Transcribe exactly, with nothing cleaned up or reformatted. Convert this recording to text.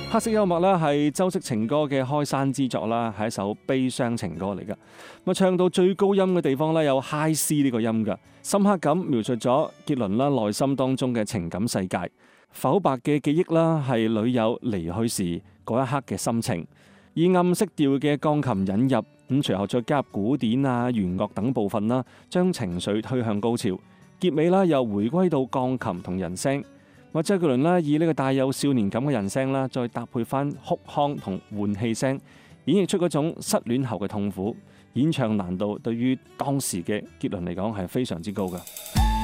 黑色幽默啦，係周式情歌嘅開山之作啦，係一首悲傷情歌嚟噶。咁唱到最高音嘅地方咧，有 high C 呢個音噶，深刻咁描述咗傑倫啦內心當中嘅情感世界。剖白嘅記憶啦，係女友離去時嗰一刻嘅心情，以暗色調嘅鋼琴引入，咁隨後再加入古典啊、弦樂等部分啦，將情緒推向高潮。結尾啦，又回歸到鋼琴同人聲。或者周杰倫啦，以呢個帶有少年感嘅人聲啦，再搭配翻哭腔同換氣聲，演繹出嗰種失戀後嘅痛苦。演唱難度對於當時嘅傑倫嚟講係非常之高嘅。